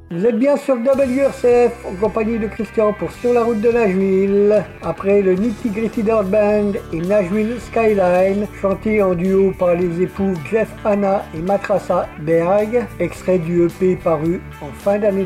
Vous êtes bien sur WRCF en compagnie de Christian pour Sur la route de Nashville. Après le Nitty Gritty Dirt Band et Nashville Skyline, chanté en duo par les époux Jeff Hanna et Matrassa Berg, extrait du EP paru en fin d'année